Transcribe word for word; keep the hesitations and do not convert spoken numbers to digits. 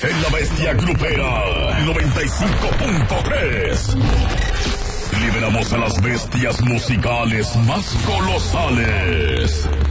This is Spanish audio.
en la bestia grupera noventa y cinco punto tres. Liberamos a las bestias musicales más colosales.